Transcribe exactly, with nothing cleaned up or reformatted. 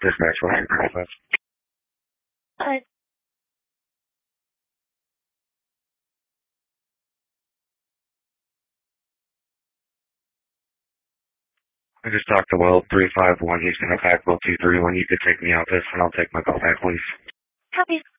Dispatch, what's your process? Uh, I just talked to Will, three five one Houston, attack Will two three one. You could take me out this and I'll take my call back, please. Copy.